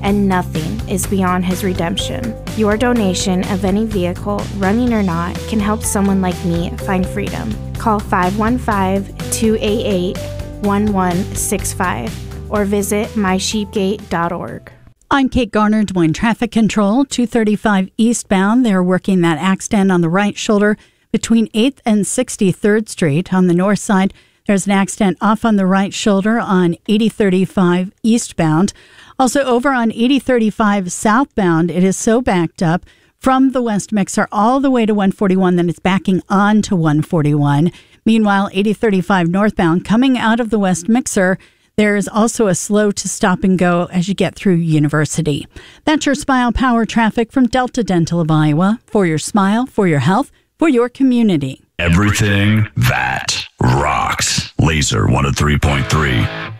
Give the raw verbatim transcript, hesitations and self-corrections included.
and nothing is beyond his redemption. Your donation of any vehicle, running or not, can help someone like me find freedom. Call five one five, two eight eight, one one six five or visit my sheep gate dot org. I'm Kate Garner, Des Moines Traffic Control, two thirty-five eastbound. They're working that accident on the right shoulder between eighth and sixty-third Street. On the north side, there's an accident off on the right shoulder on eighty thirty-five eastbound. Also over on eighty thirty-five southbound, it is so backed up from the West Mixer all the way to one forty-one that it's backing on to one forty-one. Meanwhile, eighty thirty-five northbound coming out of the West Mixer, there's also a slow to stop and go as you get through University. That's your Smile Power traffic from Delta Dental of Iowa. For your smile, for your health, for your community. Everything that rocks. Laser one oh three point three.